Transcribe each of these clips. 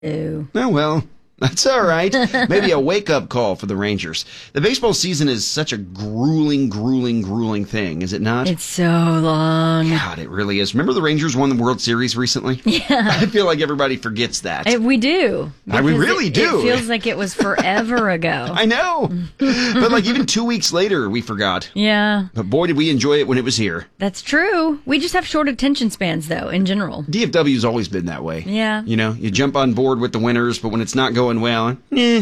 Ew. Oh, well. That's all right. Maybe a wake-up call for the Rangers. The baseball season is such a grueling thing, is it not? It's so long. God, it really is. Remember the Rangers won the World Series recently? Yeah. I feel like everybody forgets that. We do. We really do. It feels like it was forever ago. I know. But like even 2 weeks later, we forgot. Yeah. But boy, did we enjoy it when it was here. That's true. We just have short attention spans, though, in general. DFW's always been that way. Yeah. You know, you jump on board with the winners, but when it's not going well,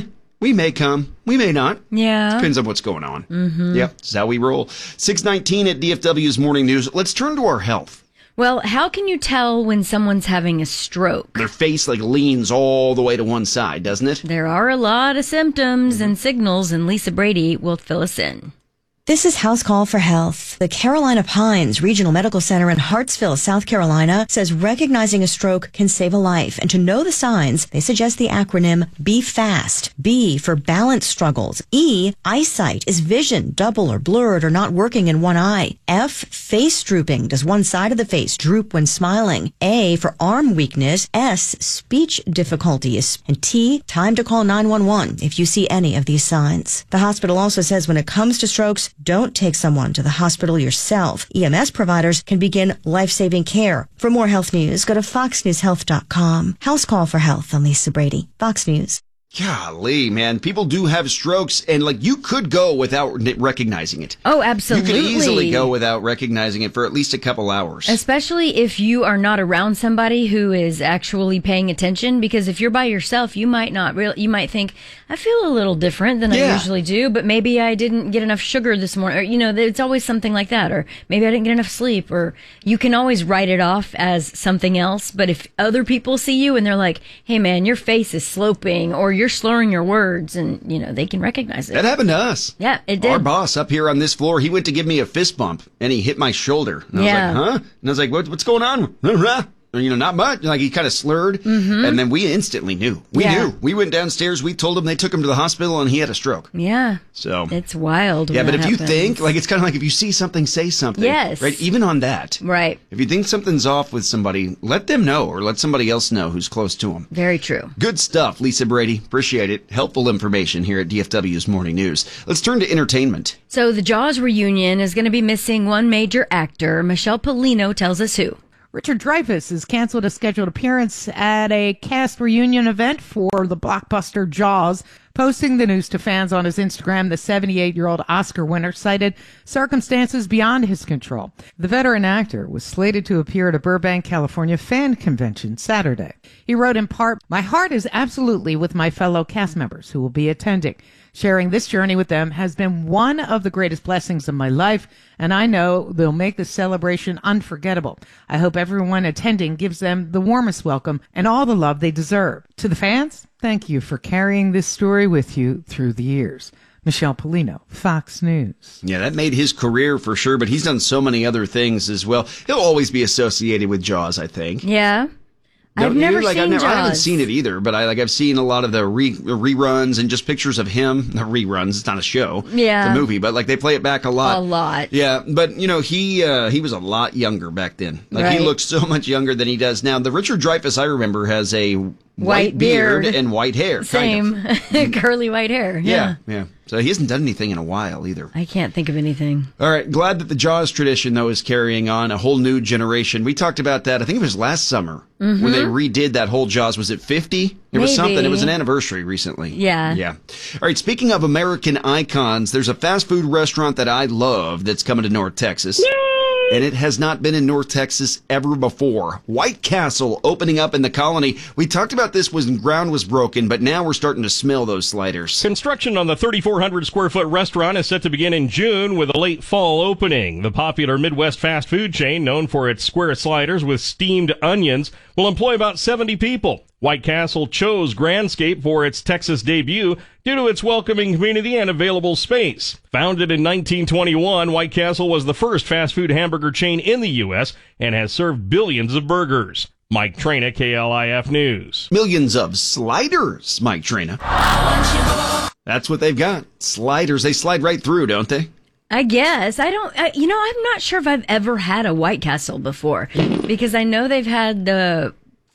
we may come, we may not. Yeah. Depends on what's going on. Mm-hmm. Yep, that's how we roll. 6:19 at DFW's Morning News. Let's turn to our health. Well, how can you tell when someone's having a stroke? Their face like leans all the way to one side, doesn't it? There are a lot of symptoms and signals, and Lisa Brady will fill us in. This is House Call for Health. The Carolina Pines Regional Medical Center in Hartsville, South Carolina, says recognizing a stroke can save a life. And to know the signs, they suggest the acronym B FAST. B for balance struggles. E, eyesight. Is vision double or blurred or not working in one eye? F, face drooping. Does one side of the face droop when smiling? A for arm weakness. S, speech difficulties. And T, time to call 911 if you see any of these signs. The hospital also says when it comes to strokes, don't take someone to the hospital yourself. EMS providers can begin life-saving care. For more health news, go to foxnewshealth.com. House Call for Health. I'm Lisa Brady, Fox News. Golly, man, people do have strokes, and like you could go without recognizing it. Oh, absolutely. You could easily go without recognizing it for at least a couple hours. Especially if you are not around somebody who is actually paying attention, because if you're by yourself, you might not you might think, I feel a little different than I usually do, but maybe I didn't get enough sugar this morning, or, you know, it's always something like that, or maybe I didn't get enough sleep, or you can always write it off as something else, but if other people see you and they're like, hey man, your face is sloping, or you're slurring your words, and, you know, they can recognize it. That happened to us. Yeah, it did. Our boss up here on this floor, he went to give me a fist bump, and he hit my shoulder. And I was like, huh? And I was like, what's going on? You know, not much. Like, he kind of slurred, and then we instantly knew. We knew. We went downstairs, we told him, they took him to the hospital, and he had a stroke. Yeah. So it's wild. Yeah, but if happens. you think, like, it's kind of like if you see something, say something. Yes. Right? Even on that. Right. If you think something's off with somebody, let them know, or let somebody else know who's close to them. Very true. Good stuff, Lisa Brady. Appreciate it. Helpful information here at DFW's Morning News. Let's turn to entertainment. So the Jaws reunion is going to be missing one major actor. Michelle Polino tells us who. Richard Dreyfuss has canceled a scheduled appearance at a cast reunion event for the blockbuster Jaws. Posting the news to fans on his Instagram, the 78-year-old Oscar winner cited circumstances beyond his control. The veteran actor was slated to appear at a Burbank, California fan convention Saturday. He wrote in part, "My heart is absolutely with my fellow cast members who will be attending. Sharing this journey with them has been one of the greatest blessings of my life, and I know they'll make the celebration unforgettable. I hope everyone attending gives them the warmest welcome and all the love they deserve. To the fans, thank you for carrying this story with you through the years." Michelle Polino, Fox News. Yeah, that made his career for sure, but he's done so many other things as well. He'll always be associated with Jaws, I think. Yeah. I've never seen Jaws. I haven't seen it either, but I've seen a lot of the reruns and just pictures of him. The reruns, it's not a show. Yeah. It's a movie, but like they play it back a lot. A lot. Yeah, but you know, he was a lot younger back then. Like he looks so much younger than he does now. The Richard Dreyfuss I remember has a white beard and white hair. Same. Kind of. Curly white hair. Yeah. So he hasn't done anything in a while either. I can't think of anything. All right. Glad that the Jaws tradition, though, is carrying on. A whole new generation. We talked about that, I think it was last summer, when they redid that whole Jaws. Was it 50? It was something. It was an anniversary recently. Yeah. Yeah. All right. Speaking of American icons, there's a fast food restaurant that I love that's coming to North Texas. Yay! And it has not been in North Texas ever before. White Castle opening up in the Colony. We talked about this when ground was broken, but now we're starting to smell those sliders. Construction on the 3,400 square foot restaurant is set to begin in June with a late fall opening. The popular Midwest fast food chain, known for its square sliders with steamed onions, will employ about 70 people. White Castle chose Grandscape for its Texas debut due to its welcoming community and available space. Founded in 1921, White Castle was the first fast food hamburger chain in the U.S. and has served billions of burgers. Mike Traina, KLIF News. Millions of sliders, Mike Traina. That's what they've got. Sliders. They slide right through, don't they? I guess. I'm not sure if I've ever had a White Castle before, because I know they've had the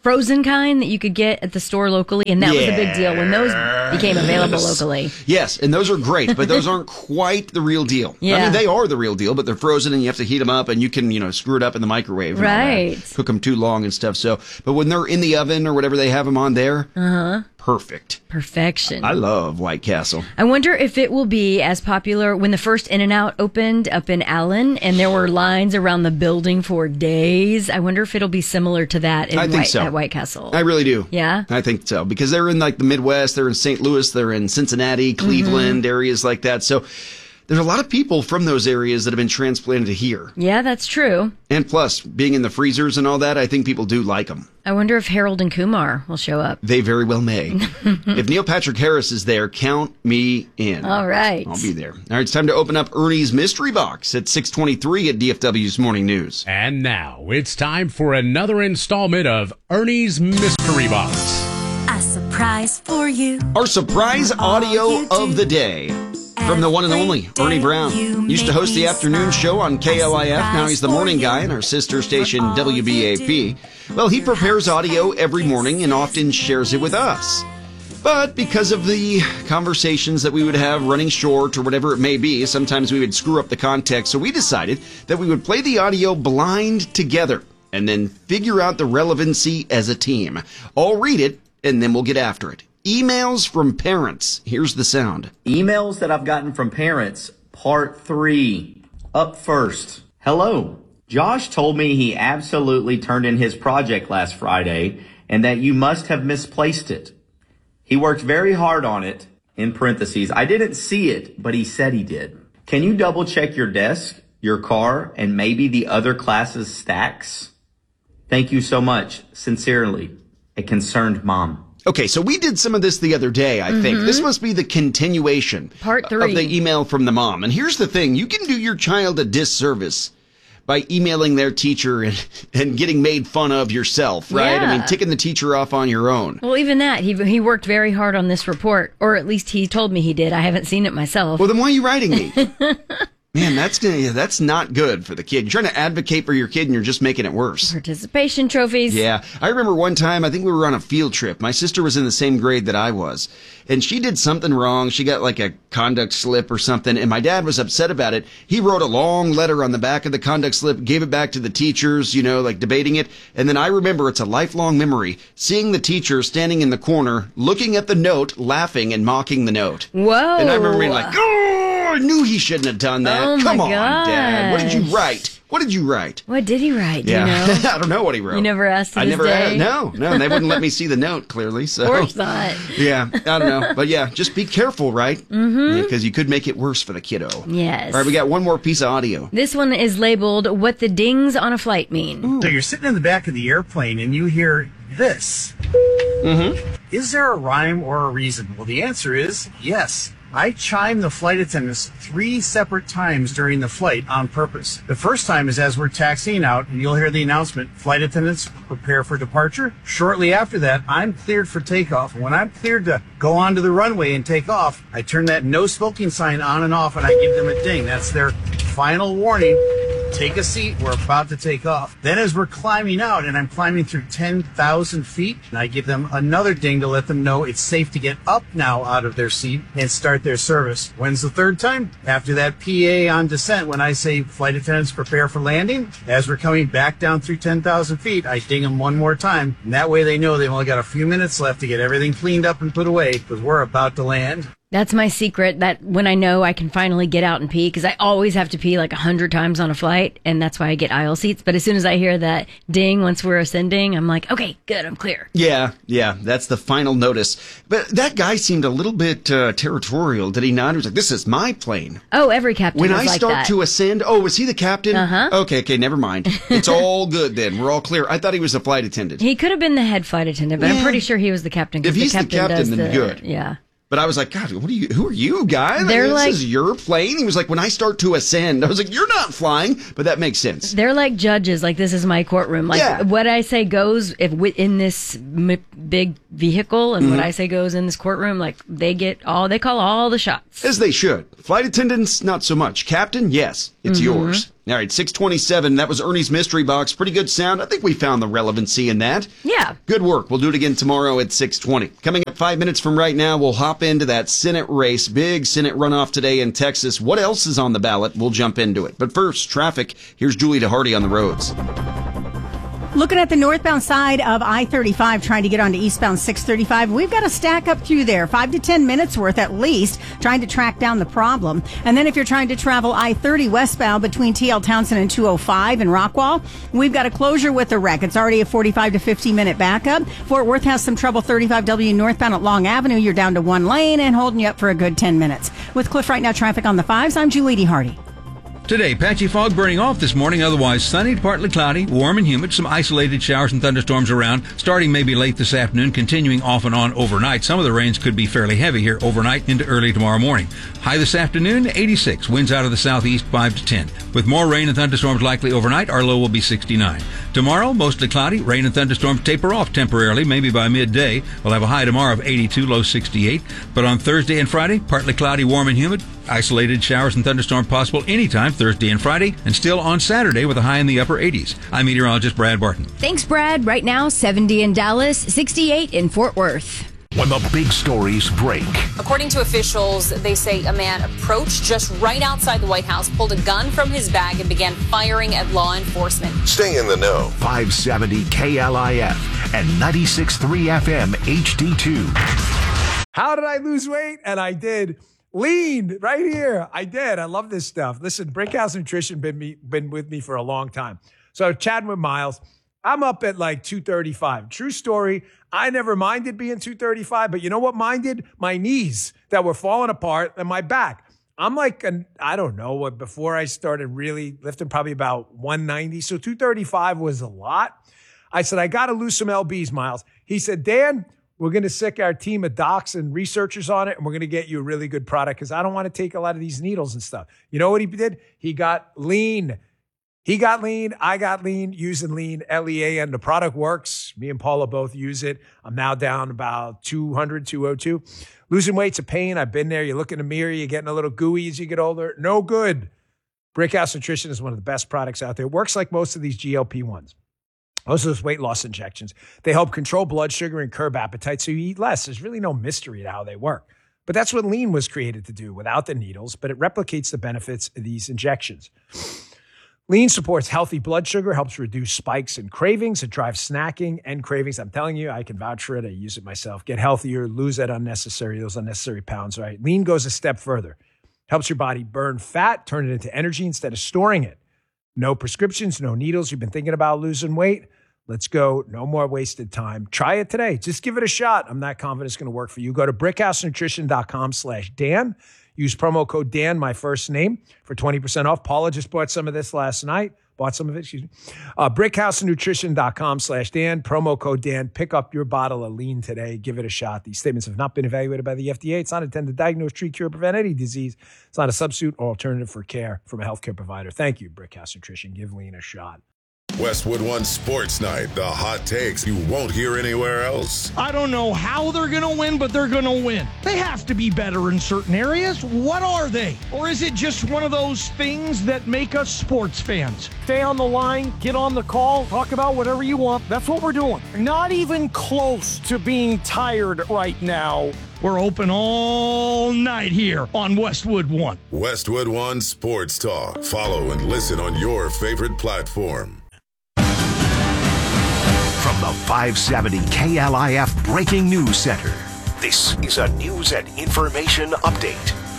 frozen kind that you could get at the store locally, and that was a big deal when those became available locally. Yes, and those are great, but those aren't quite the real deal. Yeah. I mean, they are the real deal, but they're frozen and you have to heat them up and you can, screw it up in the microwave. And all that. Cook them too long and stuff. So, but when they're in the oven or whatever they have them on there, perfect. Perfection. I love White Castle. I wonder if it will be as popular when the first In-N-Out opened up in Allen and there were lines around the building for days. I wonder if it'll be similar to that at White Castle. I really do. Yeah? I think so. Because they're in like the Midwest, they're in St. Louis, they're in Cincinnati, Cleveland, areas like that. So there's a lot of people from those areas that have been transplanted to here. Yeah, that's true. And plus, being in the freezers and all that, I think people do like them. I wonder if Harold and Kumar will show up. They very well may. If Neil Patrick Harris is there, count me in. All right. I'll be there. All right, it's time to open up Ernie's Mystery Box at 6:23 at DFW's Morning News. And now it's time for another installment of Ernie's Mystery Box. A surprise for you. Our surprise audio of the day. From the one and only Ernie Brown. Used to host the afternoon show on KLIF. Now he's the morning guy in our sister station WBAP. Well, he prepares audio every morning and often shares it with us. But because of the conversations that we would have running short or whatever it may be, sometimes we would screw up the context. So we decided that we would play the audio blind together and then figure out the relevancy as a team. I'll read it and then we'll get after it. Emails from parents. Here's the sound. Emails that I've gotten from parents, part 3. Up first. Hello. Josh told me he absolutely turned in his project last Friday and that you must have misplaced it. He worked very hard on it. In parentheses, I didn't see it, but he said he did. Can you double check your desk, your car, and maybe the other class's stacks? Thank you so much. Sincerely, a concerned mom. Okay, so we did some of this the other day, I think. This must be the continuation Part 3 of the email from the mom. And here's the thing. You can do your child a disservice by emailing their teacher and getting made fun of yourself, right? Yeah. I mean, ticking the teacher off on your own. Well, even that, he worked very hard on this report, or at least he told me he did. I haven't seen it myself. Well, then why are you writing me? Man, that's not good for the kid. You're trying to advocate for your kid and you're just making it worse. Participation trophies. Yeah. I remember one time, I think we were on a field trip. My sister was in the same grade that I was. And she did something wrong. She got like a conduct slip or something. And my dad was upset about it. He wrote a long letter on the back of the conduct slip, gave it back to the teachers, like debating it. And then I remember, it's a lifelong memory, seeing the teacher standing in the corner, looking at the note, laughing and mocking the note. Whoa. And I remember being like, oh, I knew he shouldn't have done that. Oh, Come my on, Dad. What did you write? What did you write? What did he write? Do you know? I don't know what he wrote. You never asked to I this never day? asked. No, and they wouldn't let me see the note, clearly. So. Of course not. Yeah, I don't know. But yeah, just be careful, right? Mm-hmm. Because you could make it worse for the kiddo. Yes. All right, we got one more piece of audio. This one is labeled, What the Dings on a Flight Mean. Ooh. So you're sitting in the back of the airplane and you hear this. Mm-hmm. Is there a rhyme or a reason? Well, the answer is yes. I chime the flight attendants 3 separate times during the flight on purpose. The first time is as we're taxiing out, and you'll hear the announcement, flight attendants, prepare for departure. Shortly after that, I'm cleared for takeoff. When I'm cleared to go onto the runway and take off, I turn that no smoking sign on and off, and I give them a ding. That's their final warning. Take a seat, we're about to take off. Then as we're climbing out, and I'm climbing through 10,000 feet, and I give them another ding to let them know it's safe to get up now out of their seat and start their service. When's the third time? After that PA on descent, when I say flight attendants prepare for landing, as we're coming back down through 10,000 feet, I ding them one more time, and that way they know they've only got a few minutes left to get everything cleaned up and put away, because we're about to land. That's my secret, that when I know I can finally get out and pee, because I always have to pee like 100 times on a flight, and that's why I get aisle seats. But as soon as I hear that ding once we're ascending, I'm like, okay, good, I'm clear. Yeah, that's the final notice. But that guy seemed a little bit territorial, did he not? He was like, this is my plane. Oh, every captain When is I like start that. to ascend, oh, was he the captain? Uh-huh. Okay, never mind. It's all good then. We're all clear. I thought he was a flight attendant. He could have been the head flight attendant, but I'm pretty sure he was the captain. 'cause If he's the captain, does then good. Yeah. But I was like, God, who are you, guy? They're this is your plane? He was like, when I start to ascend, I was like, you're not flying. But that makes sense. They're like judges. Like, this is my courtroom. Like, what I say goes in this big vehicle, and what I say goes in this courtroom. Like, they call all the shots. As they should. Flight attendants, not so much. Captain, yes, it's yours. All right, 627. That was Ernie's Mystery Box. Pretty good sound. I think we found the relevancy in that. Yeah. Good work. We'll do it again tomorrow at 620. Coming up 5 minutes from right now, we'll hop into that Senate race. Big Senate runoff today in Texas. What else is on the ballot? We'll jump into it. But first, traffic. Here's Julie DeHardy on the roads. Looking at the northbound side of I-35, trying to get onto eastbound 635, we've got to stack up through there, 5 to 10 minutes worth at least, trying to track down the problem. And then if you're trying to travel I-30 westbound between TL Townsend and 205 in Rockwall, we've got a closure with a wreck. It's already a 45 to 50 minute backup. Fort Worth has some trouble 35W northbound at Long Avenue. You're down to one lane and holding you up for a good 10 minutes. With Cliff Right Now traffic on the 5s, I'm Julie DeHardy. Today, patchy fog burning off this morning, otherwise sunny to partly cloudy, warm and humid, some isolated showers and thunderstorms around, starting maybe late this afternoon, continuing off and on overnight. Some of the rains could be fairly heavy here overnight into early tomorrow morning. High this afternoon, 86, winds out of the southeast 5 to 10. With more rain and thunderstorms likely overnight, our low will be 69. Tomorrow, mostly cloudy, rain and thunderstorms taper off temporarily, maybe by midday. We'll have a high tomorrow of 82, low 68. But on Thursday and Friday, partly cloudy, warm and humid, isolated showers and thunderstorms possible anytime Thursday and Friday, and still on Saturday with a high in the upper 80s. I'm meteorologist Brad Barton. Thanks, Brad. Right now, 70 in Dallas, 68 in Fort Worth. When the big stories break. According to officials, they say a man approached just right outside the White House, pulled a gun from his bag, and began firing at law enforcement. Stay in the know. 570 KLIF and 96.3 FM HD2. How did I lose weight? And I did. Lean right here. I did. I love this stuff. Listen, Brickhouse Nutrition been with me for a long time. So chatting with Miles, I'm up at like 235. True story. I never minded being 235, but you know what minded? My knees that were falling apart and my back. I'm like, I don't know what, before I started really lifting, probably about 190. So 235 was a lot. I said, I got to lose some LBs, Miles. He said, Dan, we're going to sick our team of docs and researchers on it, and we're going to get you a really good product because I don't want to take a lot of these needles and stuff. You know what he did? He got lean. He got lean. I got lean using lean, L-E-A-N. The product works. Me and Paula both use it. I'm now down about 200, 202. Losing weight's a pain. I've been there. You look in the mirror, you're getting a little gooey as you get older. No good. Brickhouse Nutrition is one of the best products out there. It works like most of these GLP-1s. Most of those weight loss injections. They help control blood sugar and curb appetite so you eat less. There's really no mystery to how they work. But that's what lean was created to do without the needles, but it replicates the benefits of these injections. Lean supports healthy blood sugar, helps reduce spikes and cravings. It drives snacking and cravings. I'm telling you, I can vouch for it. I use it myself. Get healthier, lose those unnecessary pounds, right? Lean goes a step further. Helps your body burn fat, turn it into energy instead of storing it. No prescriptions, no needles. You've been thinking about losing weight? Let's go. No more wasted time. Try it today. Just give it a shot. I'm not confident it's going to work for you. Go to brickhousenutrition.com/Dan. Use promo code Dan, my first name, for 20% off. Paula just bought some of this last night. brickhousenutrition.com/Dan. Promo code Dan. Pick up your bottle of lean today. Give it a shot. These statements have not been evaluated by the FDA. It's not intended to diagnose, treat, cure, prevent any disease. It's not a substitute or alternative for care from a healthcare provider. Thank you, Brickhouse Nutrition. Give lean a shot. Westwood One Sports Night, the hot takes you won't hear anywhere else. I don't know how they're going to win, but they're going to win. They have to be better in certain areas. What are they? Or is it just one of those things that make us sports fans? Stay on the line, get on the call, talk about whatever you want. That's what we're doing. Not even close to being tired right now. We're open all night here on Westwood One. Westwood One Sports Talk. Follow and listen on your favorite platform. From the 570 KLIF Breaking News Center, this is a news and information update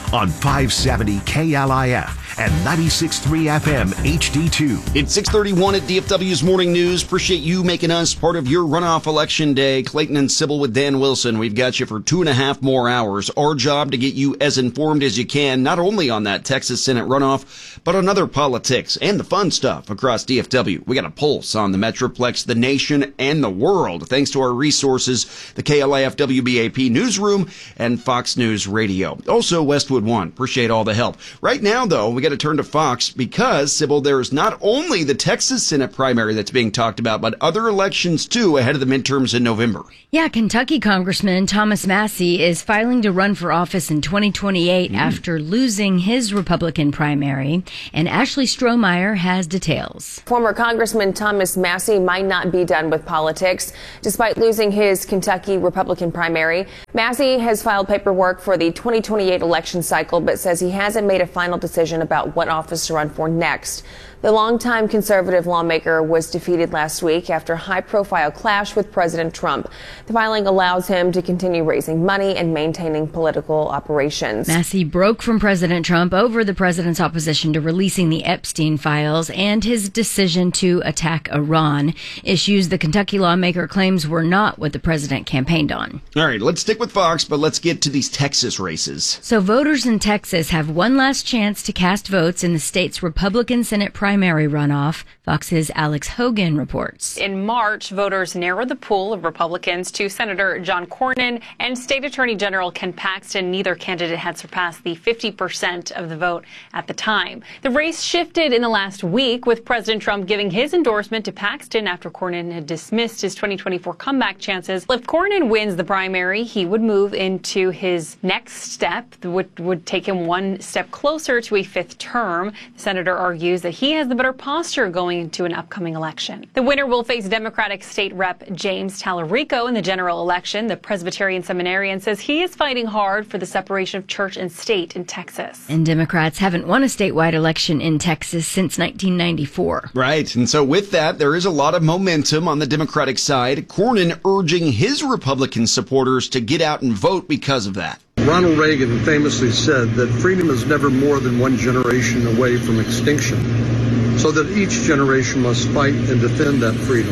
on 570 KLIF and 96.3 FM HD2. It's 6:31 at DFW's Morning News. Appreciate you making us part of your runoff election day. Clayton and Sybil with Dan Wilson. We've got you for 2.5 more hours. Our job to get you as informed as you can, not only on that Texas Senate runoff, but on other politics and the fun stuff across DFW. We got a pulse on the Metroplex, the nation, and the world, thanks to our resources, the KLIF WBAP Newsroom and Fox News Radio. Also, Westwood One. Appreciate all the help. Right now, though, we got to turn to Fox because, Sybil, there's not only the Texas Senate primary that's being talked about, but other elections, too, ahead of the midterms in November. Yeah, Kentucky Congressman Thomas Massie is filing to run for office in 2028 after losing his Republican primary, and Ashley Strohmeyer has details. Former Congressman Thomas Massie might not be done with politics. Despite losing his Kentucky Republican primary, Massie has filed paperwork for the 2028 election cycle, but says he hasn't made a final decision about what office to run for next. The longtime conservative lawmaker was defeated last week after a high-profile clash with President Trump. The filing allows him to continue raising money and maintaining political operations. Massie broke from President Trump over the president's opposition to releasing the Epstein files and his decision to attack Iran, issues the Kentucky lawmaker claims were not what the president campaigned on. All right, let's stick with Fox, but let's get to these Texas races. So voters in Texas have one last chance to cast votes in the state's Republican Senate primary runoff. Fox's Alex Hogan reports. In March, voters narrowed the pool of Republicans to Senator John Cornyn and State Attorney General Ken Paxton. Neither candidate had surpassed the 50% of the vote at the time. The race shifted in the last week, with President Trump giving his endorsement to Paxton after Cornyn had dismissed his 2024 comeback chances. If Cornyn wins the primary, he would move into his next step, would take him one step closer to a fifth term. The senator argues that he has the better posture going into an upcoming election. The winner will face Democratic State Rep James Tallarico in the general election. The Presbyterian seminarian says he is fighting hard for the separation of church and state in Texas. And Democrats haven't won a statewide election in Texas since 1994. Right. And so with that, there is a lot of momentum on the Democratic side. Cornyn urging his Republican supporters to get out and vote because of that. Ronald Reagan famously said that freedom is never more than one generation away from extinction, so that each generation must fight and defend that freedom.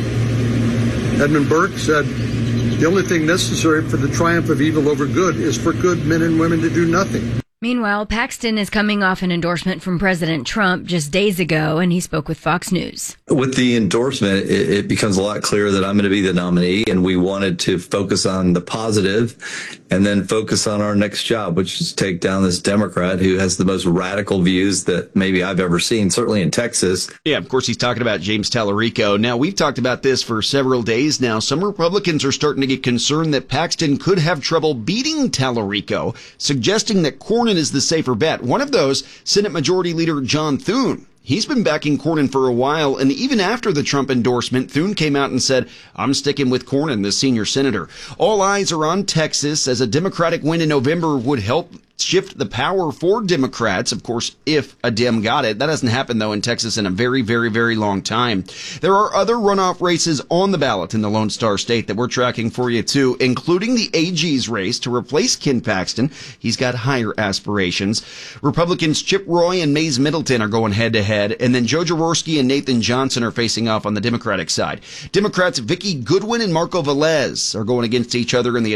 Edmund Burke said, the only thing necessary for the triumph of evil over good is for good men and women to do nothing. Meanwhile, Paxton is coming off an endorsement from President Trump just days ago, and he spoke with Fox News. With the endorsement, it becomes a lot clearer that I'm going to be the nominee, and we wanted to focus on the positive and then focus on our next job, which is take down this Democrat who has the most radical views that maybe I've ever seen, certainly in Texas. Yeah, of course, he's talking about James Tallarico. Now, we've talked about this for several days now. Some Republicans are starting to get concerned that Paxton could have trouble beating Tallarico, suggesting that Cornyn is the safer bet. One of those, Senate Majority Leader John Thune. He's been backing Cornyn for a while, and even after the Trump endorsement, Thune came out and said, I'm sticking with Cornyn, the senior senator. All eyes are on Texas, as a Democratic win in November would help shift the power for Democrats, of course, if a Dem got it. That hasn't happened, though, in Texas in a very, very, very long time. There are other runoff races on the ballot in the Lone Star State that we're tracking for you, too, including the AG's race to replace Ken Paxton. He's got higher aspirations. Republicans Chip Roy and Mays Middleton are going head-to-head, and then Joe Jaworski and Nathan Johnson are facing off on the Democratic side. Democrats Vicki Goodwin and Marco Velez are going against each other in the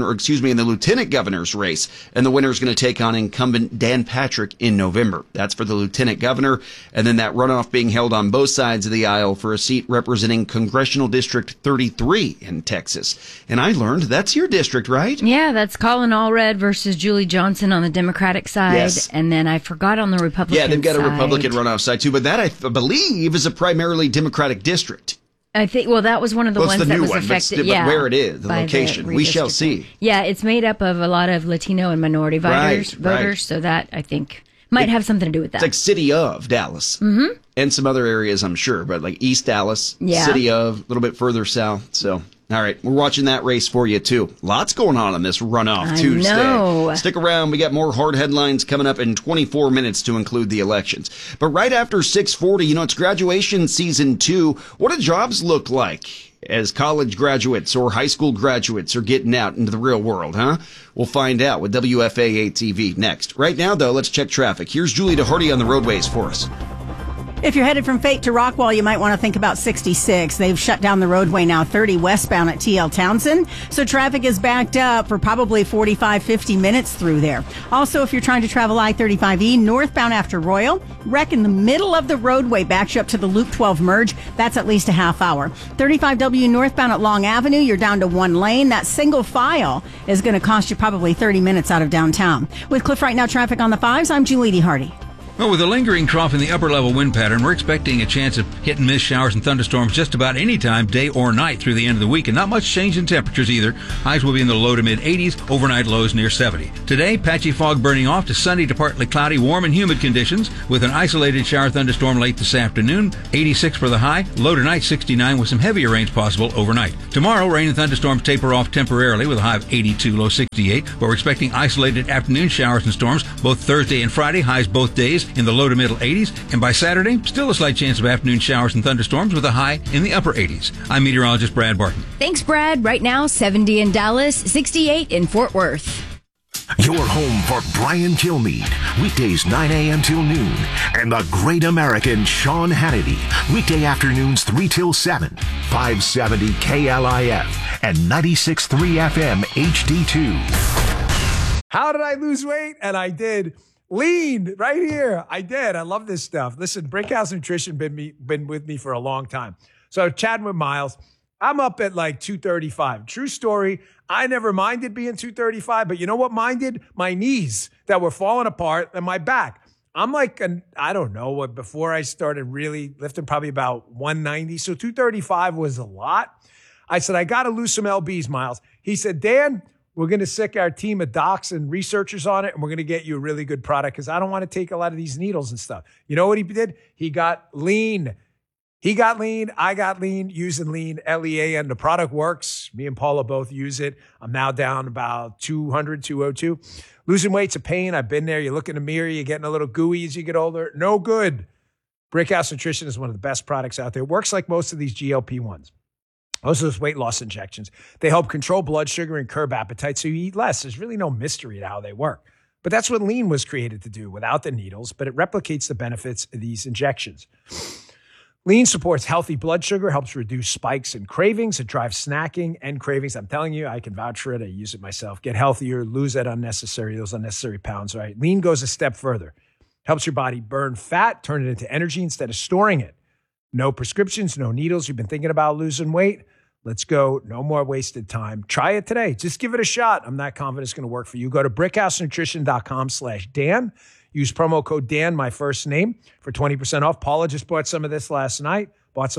in the Lieutenant Governor's race, and the winner's going to take on incumbent Dan Patrick in November. That's for the Lieutenant Governor, and then that runoff being held on both sides of the aisle for a seat representing Congressional District 33 in Texas. And I learned that's your district, right? Yeah, that's Colin Allred versus Julie Johnson on the Democratic side. Yes. And then I forgot on the Republican side. Yeah, they've got a Republican runoff side too, but that I believe is a primarily Democratic district. I think, well, that was one of the ones that was affected. But where it is, the location, we shall see. Yeah, it's made up of a lot of Latino and minority voters, so that, I think, might have something to do with that. It's like City of Dallas. Mm-hmm. And some other areas, I'm sure, but like East Dallas, City of, a little bit further south. So, all right, we're watching that race for you, too. Lots going on this runoff Tuesday. Know. Stick around. We got more hard headlines coming up in 24 minutes to include the elections. But right after 6:40, it's graduation season 2. What do jobs look like? as college graduates or high school graduates are getting out into the real world, huh? We'll find out with WFAA TV next. Right now, though, let's check traffic. Here's Julie DeHardy on the roadways for us. If you're headed from Fate to Rockwall, you might want to think about 66. They've shut down the roadway now, 30 westbound at TL Townsend. So traffic is backed up for probably 45, 50 minutes through there. Also, if you're trying to travel I-35E northbound after Royal, wreck in the middle of the roadway backs you up to the Loop 12 merge. That's at least a half hour. 35W northbound at Long Avenue, you're down to one lane. That single file is going to cost you probably 30 minutes out of downtown. With Cliff Right Now traffic on the 5s, I'm Julie DeHardy. Well, with a lingering trough in the upper level wind pattern, we're expecting a chance of hit and miss showers and thunderstorms just about any time, day or night through the end of the week, and not much change in temperatures either. Highs will be in the low to mid 80s, overnight lows near 70. Today, patchy fog burning off to sunny to partly cloudy, warm and humid conditions with an isolated shower thunderstorm late this afternoon. 86 for the high, low tonight 69 with some heavier rains possible overnight. Tomorrow, rain and thunderstorms taper off temporarily with a high of 82, low 68, but we're expecting isolated afternoon showers and storms both Thursday and Friday, highs both days in the low to middle 80s, and by Saturday, still a slight chance of afternoon showers and thunderstorms with a high in the upper 80s. I'm meteorologist Brad Barton. Thanks, Brad. Right now, 70 in Dallas, 68 in Fort Worth. Your home for Brian Kilmeade, weekdays 9 a.m. till noon, and the great American Sean Hannity, weekday afternoons 3 till 7, 570 KLIF, and 96.3 FM HD2. How did I lose weight? And I did. Lean right here. I did. I love this stuff. Listen, Brickhouse Nutrition been with me for a long time. So chatting with Miles, I'm up at like 235. True story. I never minded being 235, but you know what minded? My knees that were falling apart and my back. I'm like, I don't know what, before I started really lifting, probably about 190. So 235 was a lot. I said, I got to lose some LBs, Miles. He said, Dan, we're going to sick our team of docs and researchers on it, and we're going to get you a really good product because I don't want to take a lot of these needles and stuff. You know what he did? He got lean. He got lean. I got lean using lean, LEAN. The product works. Me and Paula both use it. I'm now down about 200, 202. Losing weight's a pain. I've been there. You look in the mirror. You're getting a little gooey as you get older. No good. Brickhouse Nutrition is one of the best products out there. It works like most of these GLP-1s. Most of those weight loss injections, they help control blood sugar and curb appetite so you eat less. There's really no mystery to how they work. But that's what lean was created to do without the needles, but it replicates the benefits of these injections. Lean supports healthy blood sugar, helps reduce spikes and cravings. It drives snacking and cravings. I'm telling you, I can vouch for it. I use it myself. Get healthier, lose those unnecessary pounds, right? Lean goes a step further. Helps your body burn fat, turn it into energy instead of storing it. No prescriptions, no needles. You've been thinking about losing weight? Let's go. No more wasted time. Try it today. Just give it a shot. I'm not confident it's going to work for you. Go to brickhousenutrition.com/Dan. Use promo code Dan, my first name, for 20% off. Paula just bought some of this last night.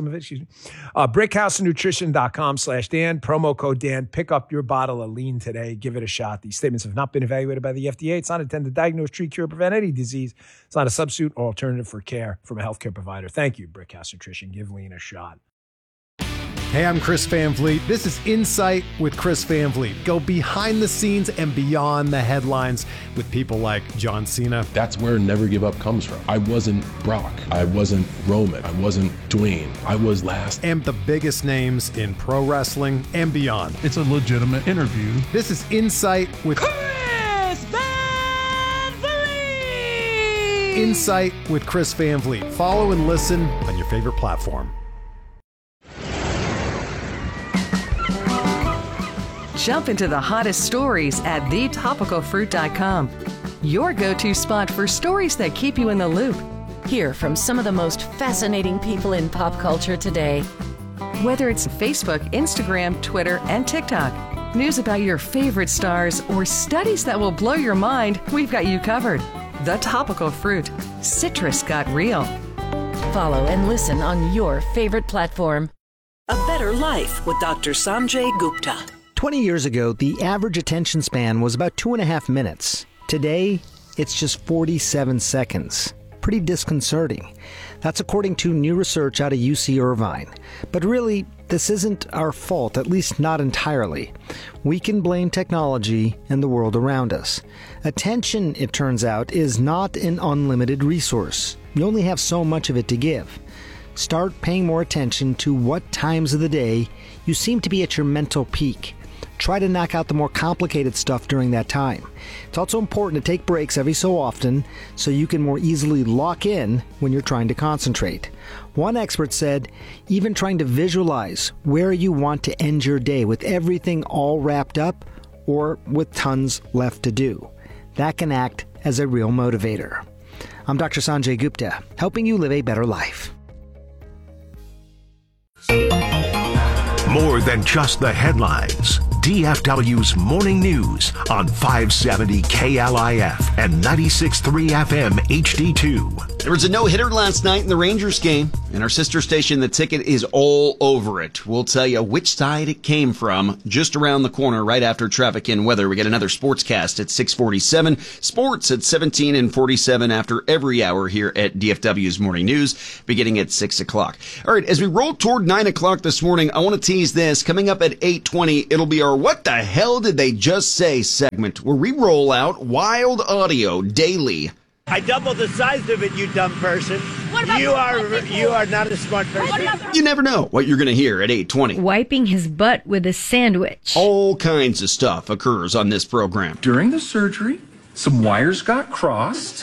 brickhousenutrition.com/Dan. Promo code Dan. Pick up your bottle of lean today. Give it a shot. These statements have not been evaluated by the FDA. It's not intended to diagnose, treat, cure, prevent any disease. It's not a substitute or alternative for care from a healthcare provider. Thank you, Brickhouse Nutrition. Give lean a shot. Hey, I'm Chris Van Vliet. This is Insight with Chris Van Vliet. Go behind the scenes and beyond the headlines with people like John Cena. That's where Never Give Up comes from. I wasn't Brock. I wasn't Roman. I wasn't Dwayne. I was last. And the biggest names in pro wrestling and beyond. It's a legitimate interview. This is Insight with Chris Van Vliet. Insight with Chris Van Vliet. Follow and listen on your favorite platform. Jump into the hottest stories at thetopicalfruit.com. Your go-to spot for stories that keep you in the loop. Hear from some of the most fascinating people in pop culture today. Whether it's Facebook, Instagram, Twitter, and TikTok, news about your favorite stars, or studies that will blow your mind, we've got you covered. The Topical Fruit. Citrus got real. Follow and listen on your favorite platform. A Better Life with Dr. Sanjay Gupta. 20 years ago, the average attention span was about 2.5 minutes. Today, it's just 47 seconds. Pretty disconcerting. That's according to new research out of UC Irvine. But really, this isn't our fault, at least not entirely. We can blame technology and the world around us. Attention, it turns out, is not an unlimited resource. You only have so much of it to give. start paying more attention to what times of the day you seem to be at your mental peak. Try to knock out the more complicated stuff during that time. It's also important to take breaks every so often so you can more easily lock in when you're trying to concentrate. One expert said, even trying to visualize where you want to end your day with everything all wrapped up or with tons left to do. That can act as a real motivator. I'm Dr. Sanjay Gupta, helping you live a better life. More than just the headlines. DFW's Morning News on 570 KLIF and 96.3 FM HD2. There was a no-hitter last night in the Rangers game, and our sister station, The Ticket, is all over it. We'll tell you which side it came from just around the corner right after traffic and weather. We get another sportscast at 6:47, sports at 17 and 47 after every hour here at DFW's Morning News, beginning at 6 o'clock. All right, as we roll toward 9 o'clock this morning, I want to tease this. Coming up at 8:20, it'll be our What the Hell Did They Just Say segment, where we roll out wild audio daily. I doubled the size of it, you dumb person. You are not a smart person. You never know what you're going to hear at 8:20. Wiping his butt with a sandwich. All kinds of stuff occurs on this program. During the surgery, some wires got crossed,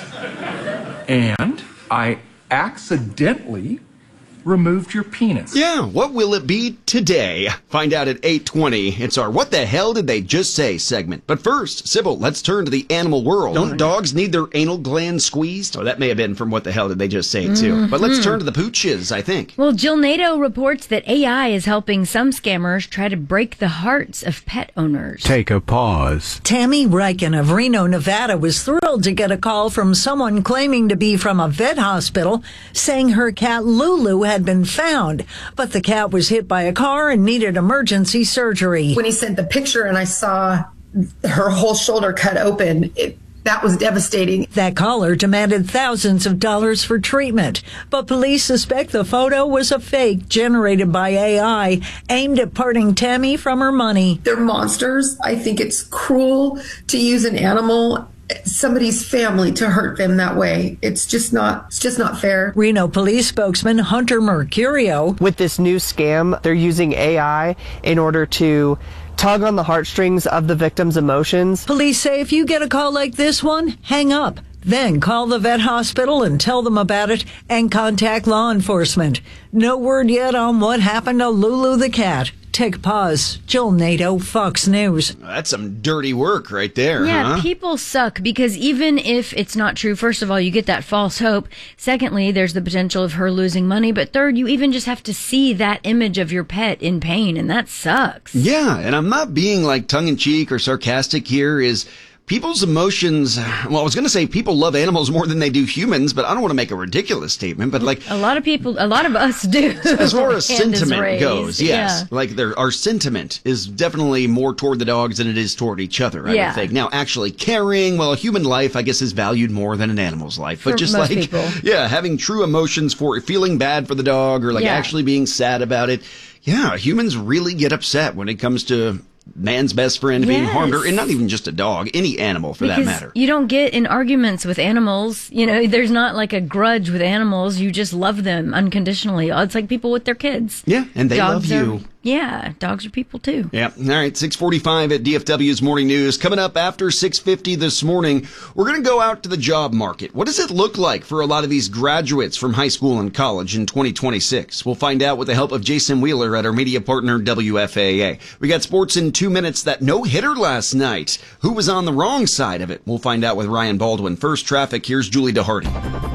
and I accidentally removed your penis. Yeah, what will it be today? Find out at 8:20. It's our What the Hell Did They Just Say segment. But first, Sybil, let's turn to the animal world. Don't dogs need their anal glands squeezed? Oh, that may have been from What the Hell Did They Just Say, too. Mm-hmm. But let's turn to the pooches, I think. Well, Jill Nato reports that AI is helping some scammers try to break the hearts of pet owners. Take a pause. Tammy Reichen of Reno, Nevada was thrilled to get a call from someone claiming to be from a vet hospital saying her cat Lulu had been found, but the cat was hit by a car and needed emergency surgery. When he sent the picture and I saw her whole shoulder cut open, that was devastating. That caller demanded thousands of dollars for treatment, but police suspect the photo was a fake generated by AI aimed at parting Tammy from her money. They're monsters. I think it's cruel to use an animal, somebody's family, to hurt them that way. It's just not fair. Reno police spokesman Hunter Mercurio. With this new scam, they're using AI in order to tug on the heartstrings of the victim's emotions. Police say if you get a call like this one, hang up. Then call the vet hospital and tell them about it and contact law enforcement. No word yet on what happened to Lulu the cat. Take a pause. Jill Nato, Fox News. That's some dirty work right there, Yeah, huh? people suck because even if it's not true, first of all, you get that false hope. Secondly, there's the potential of her losing money. But third, you even just have to see that image of your pet in pain, and that sucks. Yeah, and I'm not being like tongue-in-cheek or sarcastic here. People's emotions, well, I was going to say people love animals more than they do humans, but I don't want to make a ridiculous statement, but like... A lot of us do. As far as sentiment raised. goes, yes. Yeah. Like our sentiment is definitely more toward the dogs than it is toward each other, I would think. Now, actually caring, well, a human life, I guess, is valued more than an animal's life. But for just most like, people. Yeah, having true emotions for feeling bad for the dog or like actually being sad about it. Yeah, humans really get upset when it comes to man's best friend being harmed, or and not even just a dog, any animal for that matter. You don't get in arguments with animals. You know, there's not like a grudge with animals. You just love them unconditionally. It's like people with their kids. Yeah, and they love you. Yeah, dogs are people too. Yeah. All right, 6:45 at DFW's Morning News. Coming up after 6:50 this morning, we're going to go out to the job market. What does it look like for a lot of these graduates from high school and college in 2026? We'll find out with the help of Jason Wheeler at our media partner WFAA. We got sports in 2 minutes. That no-hitter last night. Who was on the wrong side of it? We'll find out with Ryan Baldwin. First, traffic. Here's Julie DeHardy.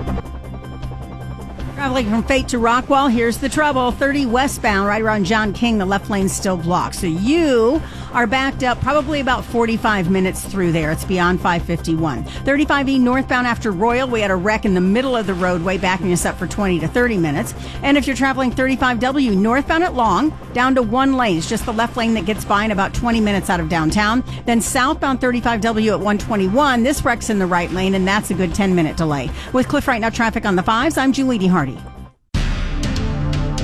Traveling from Fate to Rockwall, here's the trouble. 30 westbound, right around John King, the left lane's still blocked. So you are backed up probably about 45 minutes through there. It's beyond 551. 35E northbound after Royal, we had a wreck in the middle of the roadway, backing us up for 20 to 30 minutes. And if you're traveling 35W northbound at Long, down to one lane. It's just the left lane that gets by in about 20 minutes out of downtown. Then southbound 35W at 121, this wreck's in the right lane, and that's a good 10-minute delay. With Cliff Right Now traffic on the 5s, I'm Julie DeHardy.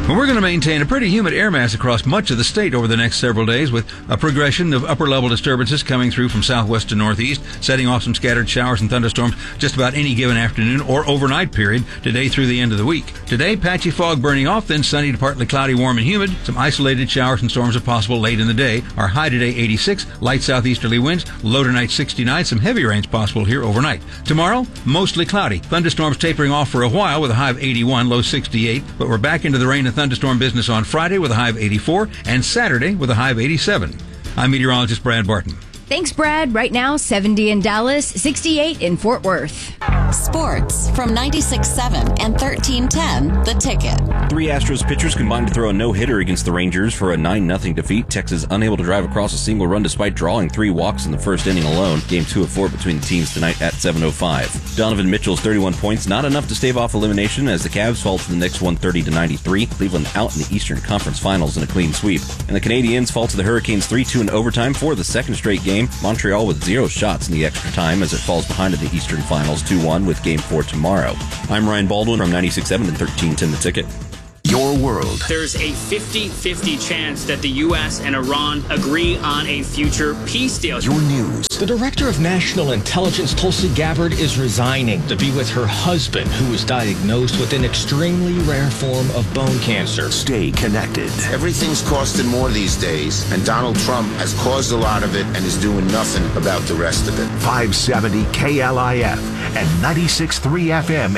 Well, we're going to maintain a pretty humid air mass across much of the state over the next several days, with a progression of upper-level disturbances coming through from southwest to northeast, setting off some scattered showers and thunderstorms just about any given afternoon or overnight period today through the end of the week. Today, patchy fog burning off, then sunny to partly cloudy, warm and humid. Some isolated showers and storms are possible late in the day. Our high today 86, light southeasterly winds, low tonight 69, some heavy rains possible here overnight. Tomorrow, mostly cloudy. Thunderstorms tapering off for a while with a high of 81, low 68, but we're back into the rain and thunderstorm business on Friday with a high of 84 and Saturday with a high of 87. I'm meteorologist Brad Barton. Thanks, Brad. Right now, 70 in Dallas, 68 in Fort Worth. Sports from 96.7 and 1310, The Ticket. 3 Astros pitchers combined to throw a no-hitter against the Rangers for a 9-0 defeat. Texas unable to drive across a single run despite drawing 3 walks in the first inning alone. Game 2 of 4 between the teams tonight at 7:05. Donovan Mitchell's 31 points, not enough to stave off elimination as the Cavs fall to the Knicks 130-93. Cleveland out in the Eastern Conference Finals in a clean sweep. And the Canadiens fall to the Hurricanes 3-2 in overtime for the second straight game. Montreal with 0 shots in the extra time as it falls behind in the Eastern Finals 2-1 with Game 4 tomorrow. I'm Ryan Baldwin from 96.7 and 1310 The Ticket. Your world. There's a 50-50 chance that the U.S. and Iran agree on a future peace deal. Your news. The Director of National Intelligence, Tulsi Gabbard, is resigning to be with her husband, who was diagnosed with an extremely rare form of bone cancer. Stay connected. Everything's costing more these days, and Donald Trump has caused a lot of it and is doing nothing about the rest of it. 570 KLIF and 96.3 FM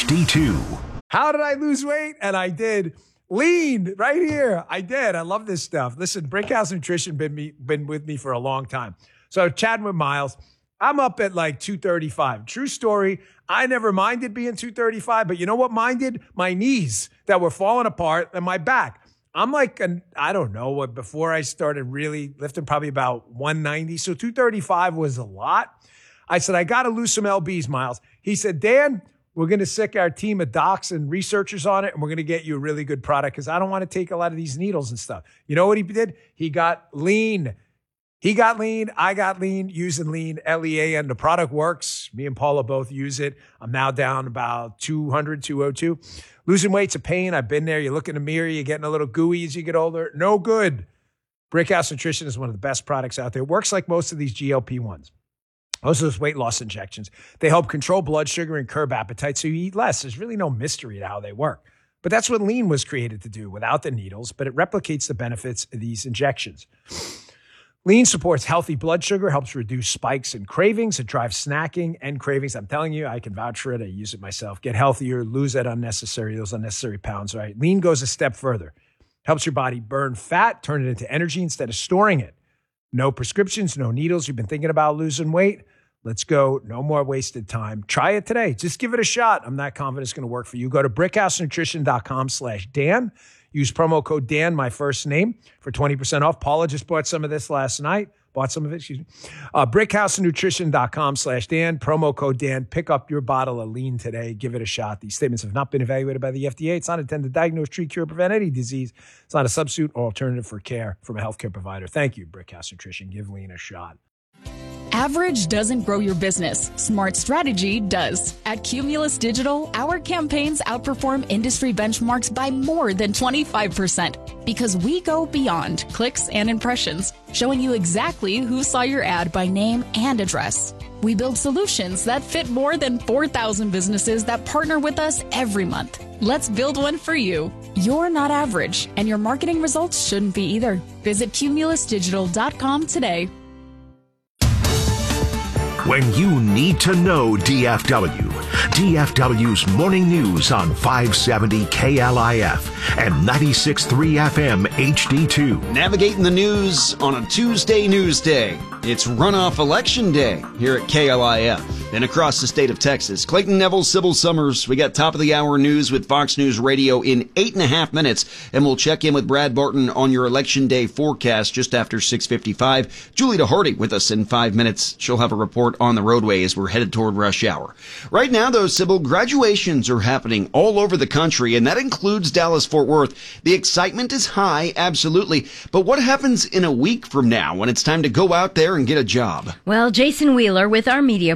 HD2. How did I lose weight? And I did. Lean right here. I did. I love this stuff. Listen, Brickhouse Nutrition been with me for a long time. So chatting with Miles, I'm up at like 235. True story. I never minded being 235, but you know what minded? My knees that were falling apart and my back. I'm like, I don't know what, before I started really lifting, probably about 190. So 235 was a lot. I said, I got to lose some lbs, Miles. He said, Dan, we're going to sick our team of docs and researchers on it, and we're going to get you a really good product because I don't want to take a lot of these needles and stuff. You know what he did? He got lean. He got lean. I got lean using lean, LEA, and the product works. Me and Paula both use it. I'm now down about 200, 202. Losing weight's a pain. I've been there. You look in the mirror, you're getting a little gooey as you get older. No good. Brickhouse Nutrition is one of the best products out there. It works like most of these GLP-1s. Most of those weight loss injections, they help control blood sugar and curb appetite so you eat less. There's really no mystery to how they work. But that's what lean was created to do without the needles, but it replicates the benefits of these injections. Lean supports healthy blood sugar, helps reduce spikes and cravings. It drives snacking and cravings. I'm telling you, I can vouch for it. I use it myself. Get healthier, lose those unnecessary pounds, right? Lean goes a step further. Helps your body burn fat, turn it into energy instead of storing it. No prescriptions, no needles. You've been thinking about losing weight? Let's go. No more wasted time. Try it today. Just give it a shot. I'm not confident it's going to work for you. Go to brickhousenutrition.com/Dan. Use promo code Dan, my first name, for 20% off. Paula just bought some of this last night. Brickhousenutrition.com/Dan. Promo code Dan. Pick up your bottle of lean today. Give it a shot. These statements have not been evaluated by the FDA. It's not intended to diagnose, treat, cure, prevent any disease. It's not a substitute or alternative for care from a healthcare provider. Thank you, Brickhouse Nutrition. Give lean a shot. Average doesn't grow your business. Smart strategy does. At Cumulus Digital, our campaigns outperform industry benchmarks by more than 25% because we go beyond clicks and impressions, showing you exactly who saw your ad by name and address. We build solutions that fit more than 4,000 businesses that partner with us every month. Let's build one for you. You're not average, and your marketing results shouldn't be either. Visit cumulusdigital.com today. When you need to know DFW. DFW's morning news on 570 KLIF and 96.3 FM HD2. Navigating the news on a Tuesday news day. It's runoff election day here at KLIF and across the state of Texas. Clayton Neville, Sybil Summers. We got top of the hour news with Fox News Radio in 8.5 minutes, and we'll check in with Brad Barton on your election day forecast just after 6:55. Julie DeHardy with us in 5 minutes. She'll have a report on the roadway as we're headed toward rush hour. Right now, though, Sybil, graduations are happening all over the country, and that includes Dallas-Fort Worth. The excitement is high, absolutely. But what happens in a week from now when it's time to go out there and get a job? Well, Jason Wheeler with our media partner,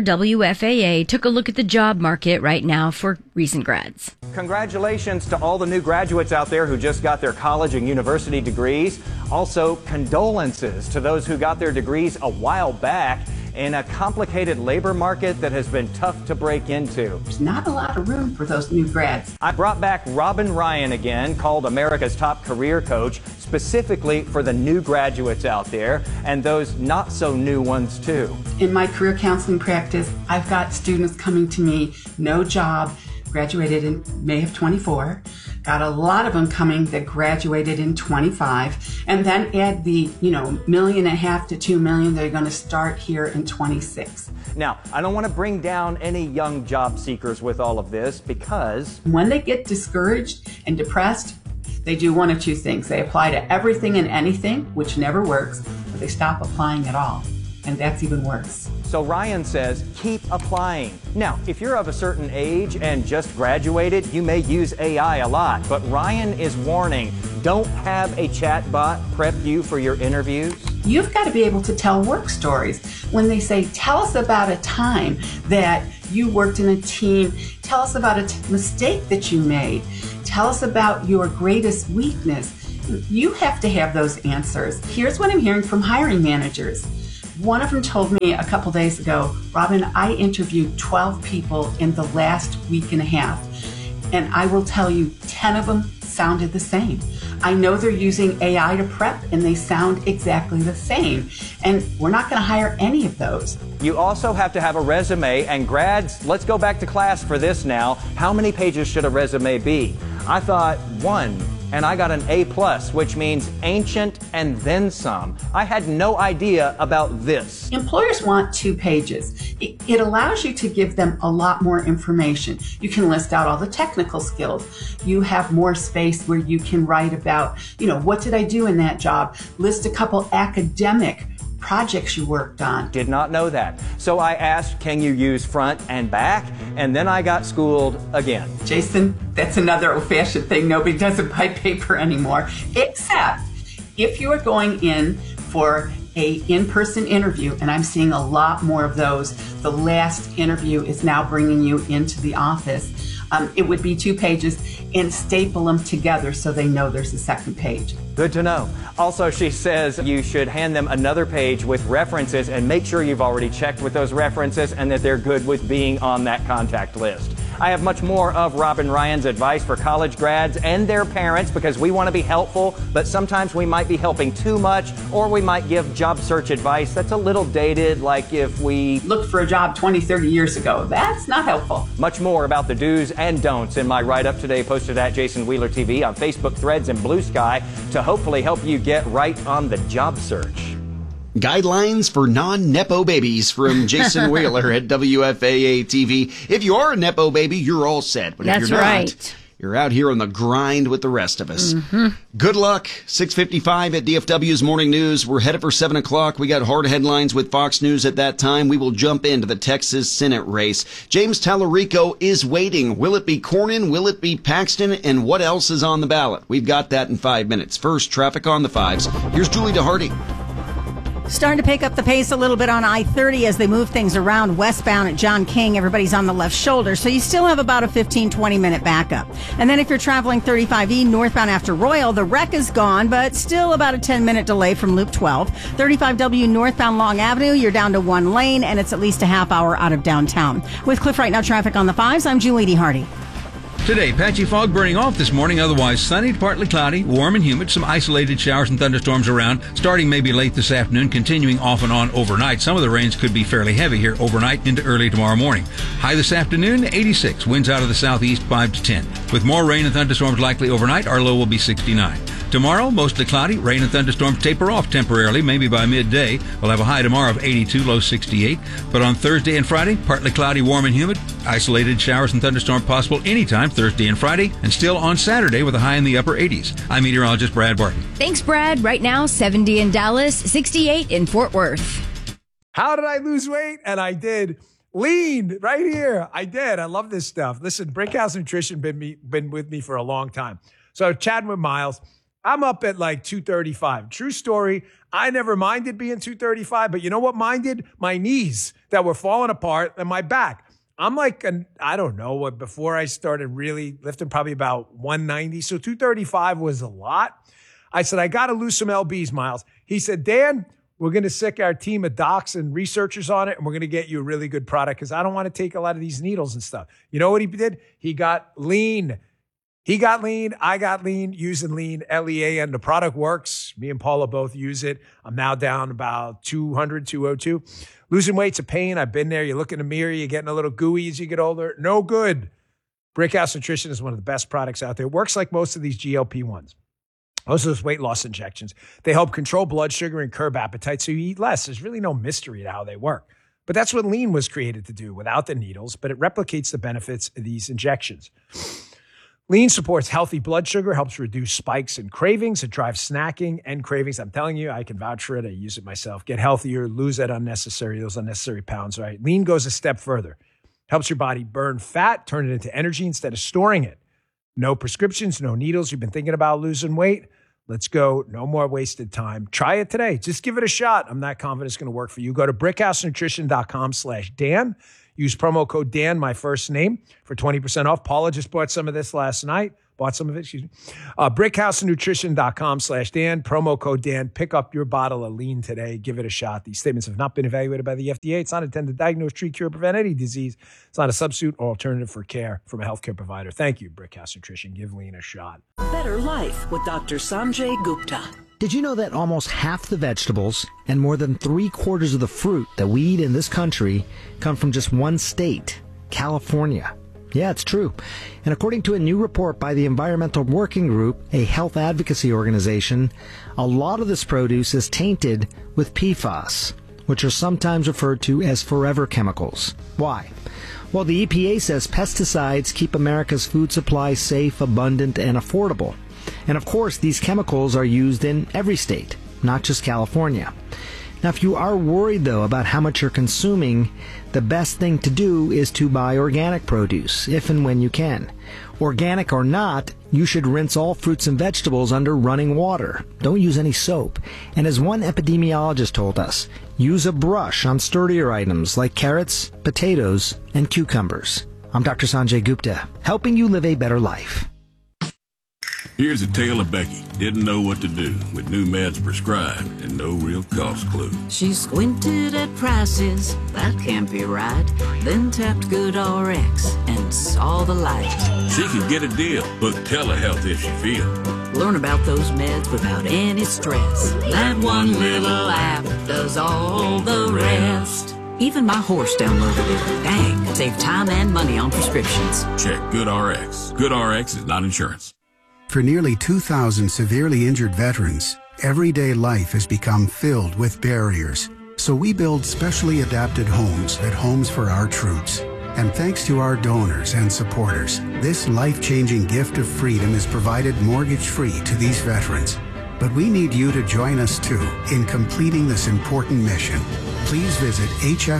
WFAA took a look at the job market right now for recent grads. Congratulations to all the new graduates out there who just got their college and university degrees. Also, condolences to those who got their degrees a while back in a complicated labor market that has been tough to break into. There's not a lot of room for those new grads. I brought back Robin Ryan again, called America's top career coach, specifically for the new graduates out there and those not so new ones too. In my career counseling practice, I've got students coming to me, no job, graduated in May of 24. Got a lot of them coming that graduated in 25, and then add the, $1.5 million to $2 million they're going to start here in 26. Now, I don't want to bring down any young job seekers with all of this because when they get discouraged and depressed, they do one of two things. They apply to everything and anything, which never works, or they stop applying at all. And that's even worse. So Ryan says, keep applying. Now, if you're of a certain age and just graduated, you may use AI a lot. But Ryan is warning, don't have a chatbot prep you for your interviews. You've got to be able to tell work stories. When they say, tell us about a time that you worked in a team, tell us about a mistake that you made, tell us about your greatest weakness. You have to have those answers. Here's what I'm hearing from hiring managers. One of them told me a couple days ago, Robin, I interviewed 12 people in the last week and a half, and I will tell you 10 of them sounded the same. I know they're using AI to prep, and they sound exactly the same, and we're not going to hire any of those. You also have to have a resume, and grads, let's go back to class for this now. How many pages should a resume be? I thought 1. And I got an A+, which means ancient and then some. I had no idea about this. Employers want 2 pages. It allows you to give them a lot more information. You can list out all the technical skills. You have more space where you can write about, what did I do in that job? List a couple academic projects you worked on. Did not know that. So I asked, can you use front and back? And then I got schooled again. Jason, that's another old-fashioned thing. Nobody does it by paper anymore, except if you are going in for a in-person interview, and I'm seeing a lot more of those. The last interview is now bringing you into the office. It would be 2 pages and staple them together so they know there's a second page. Good to know. Also, she says you should hand them another page with references and make sure you've already checked with those references and that they're good with being on that contact list. I have much more of Robin Ryan's advice for college grads and their parents because we want to be helpful, but sometimes we might be helping too much, or we might give job search advice that's a little dated, like if we looked for a job 20, 30 years ago. That's not helpful. Much more about the do's and don'ts in my write-up today, posted at Jason Wheeler TV on Facebook, Threads, and Blue Sky to hopefully help you get right on the job search. Guidelines for non-Nepo babies from Jason Wheeler at WFAA TV. If you are a Nepo baby, you're all set. But That's if you're not, right. You're out here on the grind with the rest of us. Mm-hmm. Good luck. 6:55 at DFW's Morning News. We're headed for 7 o'clock. We got hard headlines with Fox News at that time. We will jump into the Texas Senate race. James Tallarico is waiting. Will it be Cornyn? Will it be Paxton? And what else is on the ballot? We've got that in 5 minutes. First, traffic on the 5s. Here's Julie DeHardy. Starting to pick up the pace a little bit on I-30 as they move things around westbound at John King. Everybody's on the left shoulder, so you still have about a 15-20 minute backup. And then if you're traveling 35E northbound after Royal, the wreck is gone, but still about a 10-minute delay from Loop 12. 35W northbound Long Avenue, you're down to 1 lane, and it's at least a half hour out of downtown. With Cliff Right Now traffic on the 5s, I'm Julie DeHardy. Today, patchy fog burning off this morning, otherwise sunny to partly cloudy, warm and humid, some isolated showers and thunderstorms around, starting maybe late this afternoon, continuing off and on overnight. Some of the rains could be fairly heavy here overnight into early tomorrow morning. High this afternoon, 86, winds out of the southeast 5 to 10. With more rain and thunderstorms likely overnight, our low will be 69. Tomorrow, mostly cloudy, rain and thunderstorms taper off temporarily, maybe by midday. We'll have a high tomorrow of 82, low 68. But on Thursday and Friday, partly cloudy, warm and humid, isolated showers and thunderstorms possible anytime Thursday and Friday, and still on Saturday with a high in the upper 80s. I'm meteorologist Brad Barton. Thanks, Brad. Right now, 70 in Dallas, 68 in Fort Worth. How did I lose weight? And I did. Lean right here. I did. I love this stuff. Listen, Brickhouse Nutrition been with me for a long time. So chatting with Miles. I'm up at like 235. True story. I never minded being 235, but you know what minded? My knees that were falling apart and my back. I'm like, I don't know, before I started really lifting, probably about 190. So 235 was a lot. I said, I got to lose some lbs, Miles. He said, Dan, we're going to sick our team of docs and researchers on it, and we're going to get you a really good product because I don't want to take a lot of these needles and stuff. You know what he did? He got lean. He got lean. I got lean using lean, LEAN. The product works. Me and Paula both use it. I'm now down about 200, 202. Losing weight's a pain. I've been there. You look in the mirror, you're getting a little gooey as you get older. No good. Brickhouse Nutrition is one of the best products out there. It works like most of these GLP-1s. Most of those weight loss injections. They help control blood sugar and curb appetite so you eat less. There's really no mystery to how they work. But that's what lean was created to do without the needles, but it replicates the benefits of these injections. Lean supports healthy blood sugar, helps reduce spikes and cravings. It drives snacking and cravings. I'm telling you, I can vouch for it. I use it myself. Get healthier, lose those unnecessary pounds, right? Lean goes a step further. Helps your body burn fat, turn it into energy instead of storing it. No prescriptions, no needles. You've been thinking about losing weight? Let's go. No more wasted time. Try it today. Just give it a shot. I'm not confident it's going to work for you. Go to brickhousenutrition.com/Dan. Use promo code Dan, my first name, for 20% off. Paula just bought some of this last night. Brickhousenutrition.com/Dan. Promo code Dan. Pick up your bottle of lean today. Give it a shot. These statements have not been evaluated by the FDA. It's not intended to diagnose, treat, cure, prevent any disease. It's not a substitute or alternative for care from a healthcare provider. Thank you, Brickhouse Nutrition. Give lean a shot. Better Life with Dr. Sanjay Gupta. Did you know that almost half the vegetables and more than 3/4 of the fruit that we eat in this country come from just one state, California? Yeah, it's true. And according to a new report by the Environmental Working Group, a health advocacy organization, a lot of this produce is tainted with PFAS, which are sometimes referred to as forever chemicals. Why? Well, the EPA says pesticides keep America's food supply safe, abundant, and affordable. And of course, these chemicals are used in every state, not just California. Now, if you are worried, though, about how much you're consuming, the best thing to do is to buy organic produce, if and when you can. Organic or not, you should rinse all fruits and vegetables under running water. Don't use any soap. And as one epidemiologist told us, use a brush on sturdier items like carrots, potatoes, and cucumbers. I'm Dr. Sanjay Gupta, helping you live a better life. Here's a tale of Becky. Didn't know what to do with new meds prescribed and no real cost clue. She squinted at prices, that can't be right. Then tapped GoodRx and saw the light. She could get a deal. Book telehealth if she feels. Learn about those meds without any stress. That one little app does all the rest. Even my horse downloaded it. Dang, save time and money on prescriptions. Check GoodRx. GoodRx is not insurance. For nearly 2,000 severely injured veterans, everyday life has become filled with barriers. So we build specially adapted homes at Homes for Our Troops. And thanks to our donors and supporters, this life-changing gift of freedom is provided mortgage-free to these veterans. But we need you to join us too in completing this important mission. Please visit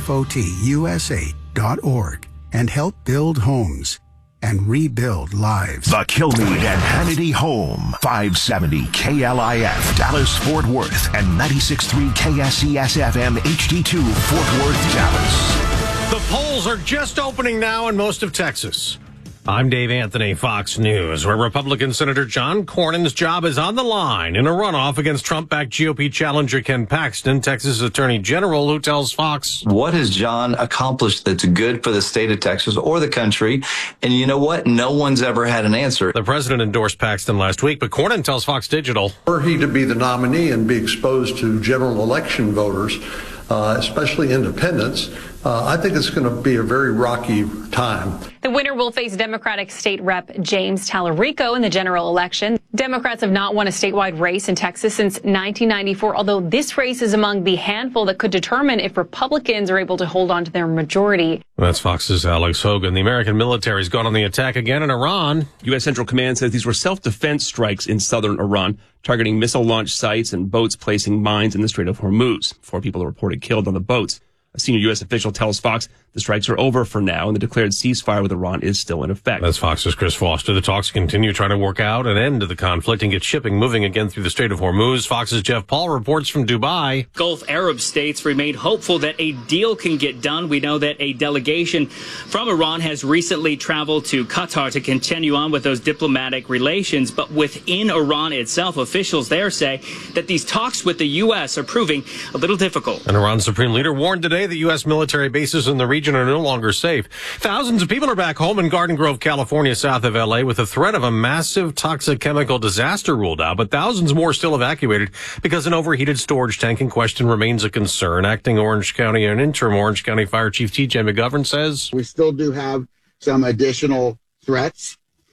hfotusa.org and help build homes and rebuild lives. The Kilmeade and Hannity Home. 570 KLIF, Dallas-Fort Worth, and 96.3 KSCS-FM HD2, Fort Worth, Dallas. The polls are just opening now in most of Texas. I'm Dave Anthony, Fox News, where Republican Senator John Cornyn's job is on the line in a runoff against Trump-backed GOP challenger Ken Paxton, Texas Attorney General, who tells Fox, what has John accomplished that's good for the state of Texas or the country? And you know what? No one's ever had an answer. The president endorsed Paxton last week, but Cornyn tells Fox Digital, were he to be the nominee and be exposed to general election voters, especially independents, I think it's going to be a very rocky time. The winner will face Democratic State Rep James Tallarico in the general election. Democrats have not won a statewide race in Texas since 1994, although this race is among the handful that could determine if Republicans are able to hold on to their majority. That's Fox's Alex Hogan. The American military's gone on the attack again in Iran. U.S. Central Command says these were self-defense strikes in southern Iran, targeting missile launch sites and boats placing mines in the Strait of Hormuz. 4 people are reported killed on the boats. A senior U.S. official tells Fox the strikes are over for now, and the declared ceasefire with Iran is still in effect. That's Fox's Chris Foster. The talks continue trying to work out an end to the conflict and get shipping moving again through the Strait of Hormuz. Fox's Jeff Paul reports from Dubai. Gulf Arab states remain hopeful that a deal can get done. We know that a delegation from Iran has recently traveled to Qatar to continue on with those diplomatic relations. But within Iran itself, officials there say that these talks with the U.S. are proving a little difficult. An Iran supreme leader warned today that U.S. military bases in the region are no longer safe. Thousands of people are back home in Garden Grove, California, south of L.A., with the threat of a massive toxic chemical disaster ruled out, but thousands more still evacuated because an overheated storage tank in question remains a concern. Acting Orange County and interim Orange County Fire Chief T.J. McGovern says, we still do have some additional threats,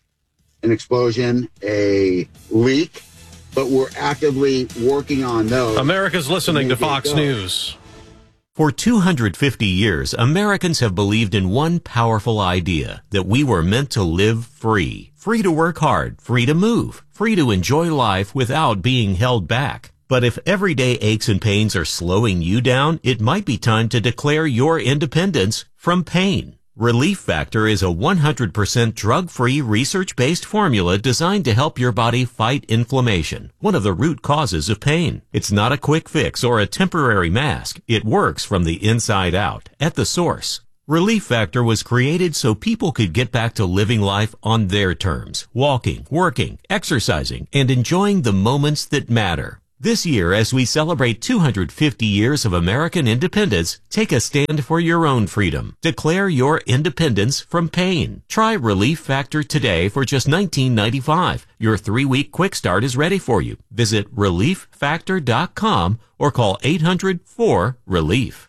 an explosion, a leak, but we're actively working on those. America's listening to Fox News. For 250 years, Americans have believed in one powerful idea, that we were meant to live free. Free to work hard, free to move, free to enjoy life without being held back. But if everyday aches and pains are slowing you down, it might be time to declare your independence from pain. Relief Factor is a 100% drug-free, research-based formula designed to help your body fight inflammation, one of the root causes of pain. It's not a quick fix or a temporary mask. It works from the inside out, at the source. Relief Factor was created so people could get back to living life on their terms, walking, working, exercising, and enjoying the moments that matter. This year, as we celebrate 250 years of American independence, take a stand for your own freedom. Declare your independence from pain. Try Relief Factor today for just $19.95. Your 3-week quick start is ready for you. Visit ReliefFactor.com or call 800-4-RELIEF.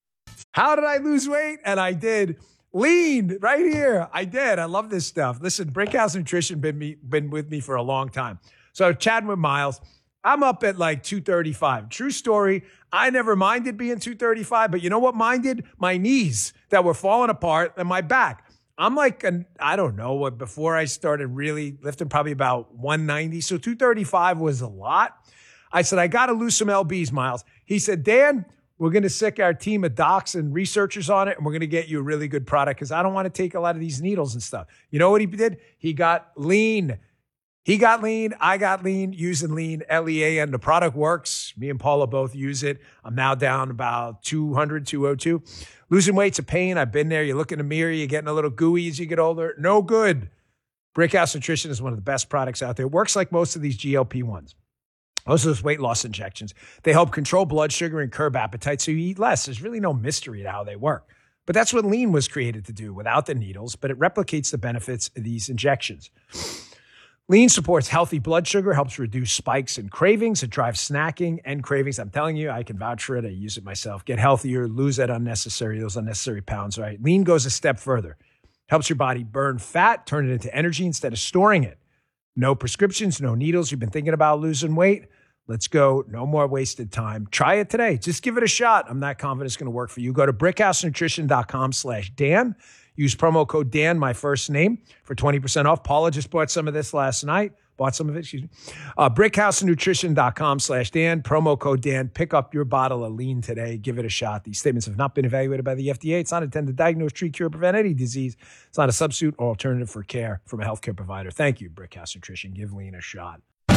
How did I lose weight? And I did. Lean right here. I did. I love this stuff. Listen, Brickhouse Nutrition been with me for a long time. So chatting with Miles. I'm up at like 235. True story. I never minded being 235, but you know what minded? My knees that were falling apart and my back. I'm like, I don't know, before I started really lifting, probably about 190. So 235 was a lot. I said, I got to lose some LBs, Miles. He said, Dan, we're going to sick our team of docs and researchers on it, and we're going to get you a really good product because I don't want to take a lot of these needles and stuff. You know what he did? He got lean. He got lean. I got lean using lean, LEAN. The product works. Me and Paula both use it. I'm now down about 200, 202. Losing weight's a pain. I've been there. You look in the mirror. You're getting a little gooey as you get older. No good. Brickhouse Nutrition is one of the best products out there. It works like most of these GLP-1s. Most of those weight loss injections. They help control blood sugar and curb appetite so you eat less. There's really no mystery to how they work. But that's what lean was created to do without the needles, but it replicates the benefits of these injections. Lean supports healthy blood sugar, helps reduce spikes and cravings. It drives snacking and cravings. I'm telling you, I can vouch for it. I use it myself. Get healthier, lose those unnecessary pounds, right? Lean goes a step further. Helps your body burn fat, turn it into energy instead of storing it. No prescriptions, no needles. You've been thinking about losing weight? Let's go. No more wasted time. Try it today. Just give it a shot. I'm not confident it's going to work for you. Go to brickhousenutrition.com/Dan. Use promo code Dan, my first name, for 20% off. Paula just bought some of this last night. Brickhousenutrition.com/Dan. Promo code Dan. Pick up your bottle of lean today. Give it a shot. These statements have not been evaluated by the FDA. It's not intended to diagnose, treat, cure, or prevent any disease. It's not a substitute or alternative for care from a healthcare provider. Thank you, Brickhouse Nutrition. Give lean a shot.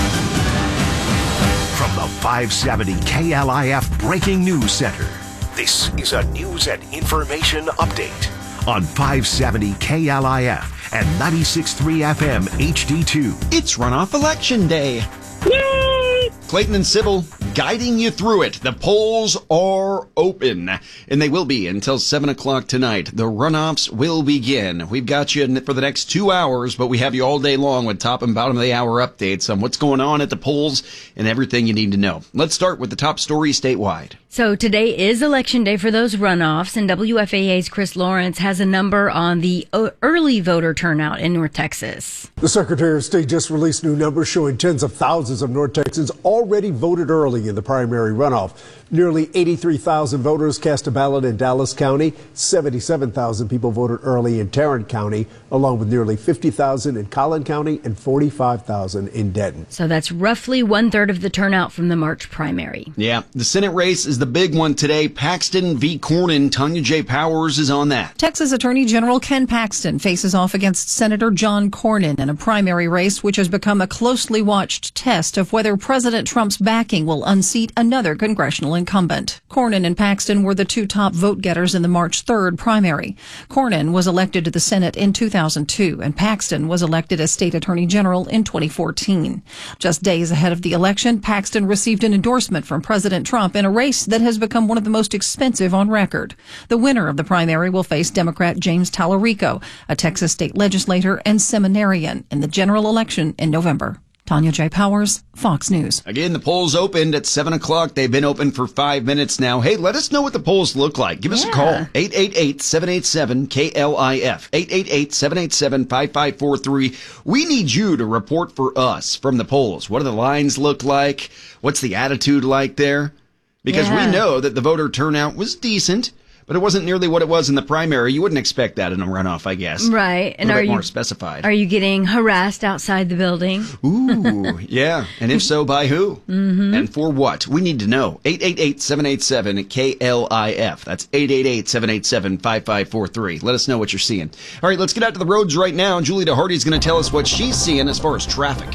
From the 570 KLIF Breaking News Center, this is a news and information update on 570 KLIF and 96.3 FM HD2. It's runoff election day. Yay! Clayton and Sybil guiding you through it. The polls are open, and they will be until 7 o'clock tonight. The runoffs will begin. We've got you for the next 2 hours, but we have you all day long with top and bottom of the hour updates on what's going on at the polls and everything you need to know. Let's start with the top story statewide. So today is election day for those runoffs, and WFAA's Chris Lawrence has a number on the early voter turnout in North Texas. The Secretary of State just released new numbers showing tens of thousands of North Texans already voted early in the primary runoff. Nearly 83,000 voters cast a ballot in Dallas County. 77,000 people voted early in Tarrant County, along with nearly 50,000 in Collin County and 45,000 in Denton. So that's roughly 1/3 of the turnout from the March primary. Yeah, the Senate race is the big one today. Paxton v. Cornyn. Tanya J. Powers is on that. Texas Attorney General Ken Paxton faces off against Senator John Cornyn in a primary race which has become a closely watched test of whether President Trump's backing will unseat another congressional incumbent. Cornyn and Paxton were the two top vote-getters in the March 3rd primary. Cornyn was elected to the Senate in 2002, and Paxton was elected as state attorney general in 2014. Just days ahead of the election, Paxton received an endorsement from President Trump in a race that has become one of the most expensive on record. The winner of the primary will face Democrat James Tallarico, a Texas state legislator and seminarian, in the general election in November. Tanya J. Powers, Fox News. Again, the polls opened at 7 o'clock. They've been open for 5 minutes now. Hey, let us know what the polls look like. Give us a call. 888-787-KLIF. 888-787-5543. We need you to report for us from the polls. What do the lines look like? What's the attitude like there? Because we know that the voter turnout was decent, but it wasn't nearly what it was in the primary. You wouldn't expect that in a runoff, I guess. Right. And a little bit more specified. Are you getting harassed outside the building? Ooh, yeah. And if so, by who? Mm-hmm. And for what? We need to know. 888-787-KLIF. That's 888-787-5543. Let us know what you're seeing. All right, let's get out to the roads right now. Julie DeHardy is going to tell us what she's seeing as far as traffic.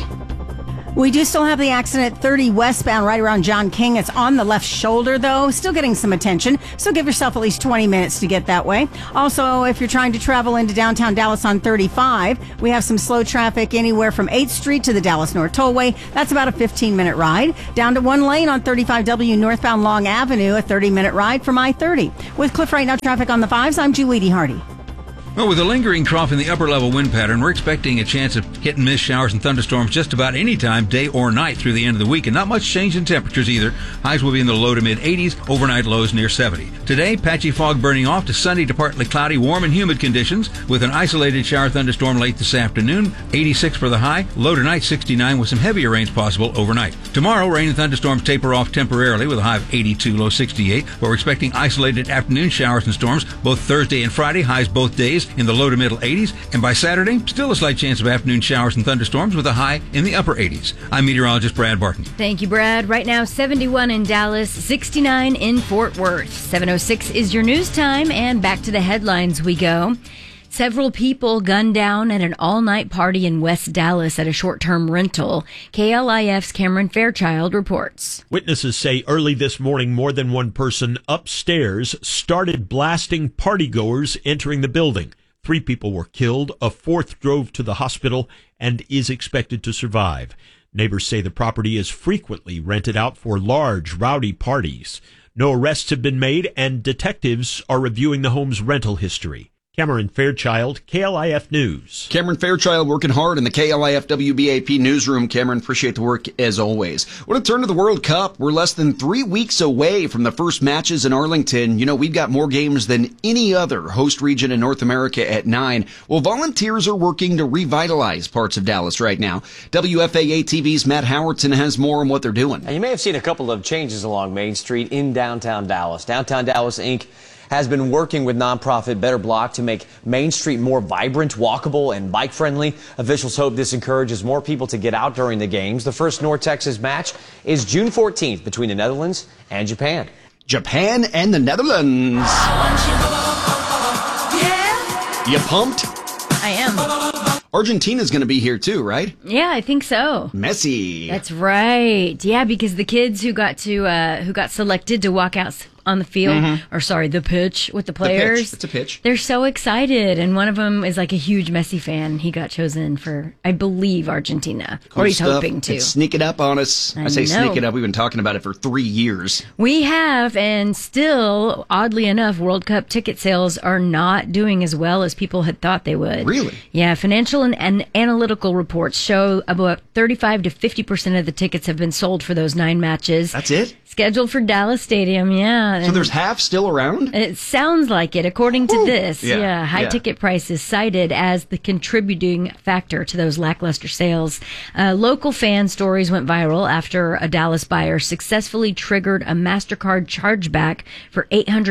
We do still have the accident 30 westbound right around John King. It's on the left shoulder, though. Still getting some attention, so give yourself at least 20 minutes to get that way. Also, if you're trying to travel into downtown Dallas on 35, we have some slow traffic anywhere from 8th Street to the Dallas North Tollway. That's about a 15-minute ride. Down to one lane on 35W northbound Long Avenue, a 30-minute ride from I-30. With Cliff Right Now traffic on the 5s, I'm Julie DeHardy. Well, with a lingering trough in the upper-level wind pattern, we're expecting a chance of hit-and-miss showers and thunderstorms just about any time, day or night, through the end of the week, and not much change in temperatures either. Highs will be in the low to mid-80s, overnight lows near 70. Today, patchy fog burning off to sunny to partly cloudy, warm and humid conditions, with an isolated shower thunderstorm late this afternoon. 86 for the high, low tonight 69 with some heavier rains possible overnight. Tomorrow, rain and thunderstorms taper off temporarily with a high of 82, low 68, but we're expecting isolated afternoon showers and storms both Thursday and Friday, highs both days in the low to middle 80s, and by Saturday, still a slight chance of afternoon showers and thunderstorms with a high in the upper 80s. I'm meteorologist Brad Barton. Thank you, Brad. Right now, 71 in Dallas, 69 in Fort Worth. 7:06 is your news time, and back to the headlines we go. Several people gunned down at an all-night party in West Dallas at a short-term rental. KLIF's Cameron Fairchild reports. Witnesses say early this morning, more than one person upstairs started blasting partygoers entering the building. 3 people were killed. A 4th drove to the hospital and is expected to survive. Neighbors say the property is frequently rented out for large, rowdy parties. No arrests have been made, and detectives are reviewing the home's rental history. Cameron Fairchild, KLIF News. Cameron Fairchild working hard in the KLIF WBAP newsroom. Cameron, appreciate the work as always. I want to turn to the World Cup. We're less than 3 weeks away from the first matches in Arlington. You know, we've got more games than any other host region in North America at 9. Well, volunteers are working to revitalize parts of Dallas right now. WFAA TV's Matt Howardson has more on what they're doing. And you may have seen a couple of changes along Main Street in downtown Dallas. Downtown Dallas, Inc. has been working with nonprofit Better Block to make Main Street more vibrant, walkable, and bike-friendly. Officials hope this encourages more people to get out during the games. The first North Texas match is June 14th between the Netherlands and Japan. Japan and the Netherlands. You pumped? I am. Argentina's going to be here too, right? Yeah, I think so. Messi. That's right. Yeah, because the kids who got selected to walk out on the field, the pitch with the players. It's a pitch. They're so excited, and one of them is like a huge Messi fan. He got chosen for, I believe, Argentina, Cool or he's stuff. hoping to. It's sneaking up on us. I say know. sneak it up. We've been talking about it for 3 years. We have, and still, oddly enough, World Cup ticket sales are not doing as well as people had thought they would. Really? Yeah, financial and analytical reports show about 35 to 50% of the tickets have been sold for those 9 matches. That's it? Scheduled for Dallas Stadium, yeah. Yeah. So there's half still around? It sounds like it, according to this. Yeah. High ticket prices cited as the contributing factor to those lackluster sales. Local fan stories went viral after a Dallas buyer successfully triggered a MasterCard chargeback for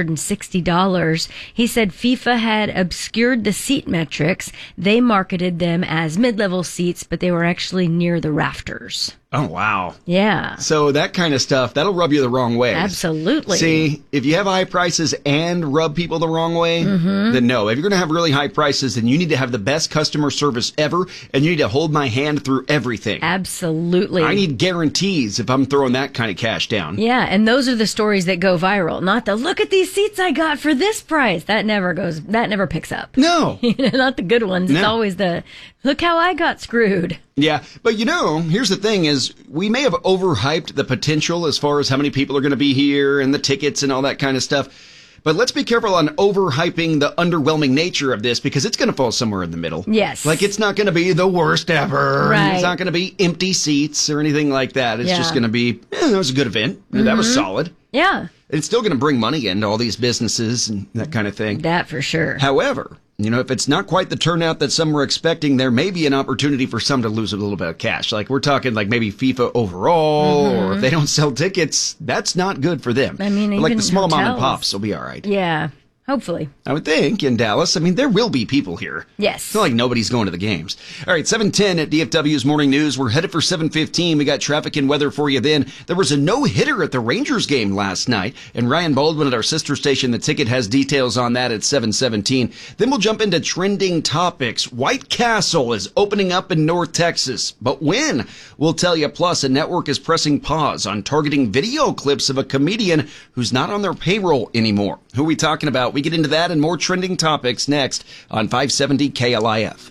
$860. He said FIFA had obscured the seat metrics. They marketed them as mid-level seats, but they were actually near the rafters. Oh, wow. Yeah. So that kind of stuff, that'll rub you the wrong way. Absolutely. See, if you have high prices and rub people the wrong way, then no. If you're going to have really high prices, then you need to have the best customer service ever, and you need to hold my hand through everything. Absolutely. I need guarantees if I'm throwing that kind of cash down. Yeah, and those are the stories that go viral. Not the, look at these seats I got for this price. That never picks up. No. Not the good ones. No. It's always the, look how I got screwed. Yeah, but here's the thing is we may have overhyped the potential as far as how many people are going to be here and the tickets and all that kind of stuff. But let's be careful on overhyping the underwhelming nature of this because it's going to fall somewhere in the middle. Yes. Like it's not going to be the worst ever. Right. It's not going to be empty seats or anything like that. It's just going to be, that was a good event. That was solid. Yeah. It's still going to bring money into all these businesses and that kind of thing. That for sure. However, if it's not quite the turnout that some were expecting, there may be an opportunity for some to lose a little bit of cash. Like we're talking like maybe FIFA overall, or if they don't sell tickets, that's not good for them. I mean, but like even the small mom and hotels. pops will be all right. Yeah. Hopefully. I would think in Dallas. I mean, there will be people here. Yes. It's not like nobody's going to the games. All right, 7:10 at DFW's Morning News. We're headed for 7:15. We got traffic and weather for you then. There was a no-hitter at the Rangers game last night, and Ryan Baldwin at our sister station, The Ticket, has details on that at 7:17. Then we'll jump into trending topics. White Castle is opening up in North Texas, but when? We'll tell you. Plus, a network is pressing pause on targeting video clips of a comedian who's not on their payroll anymore. Who are we talking about? We get into that and more trending topics next on 570 KLIF.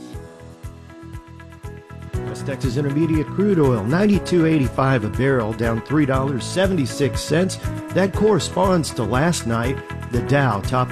West Texas Intermediate crude oil, $92.85 a barrel, down $3.76. That corresponds to last night. The Dow topped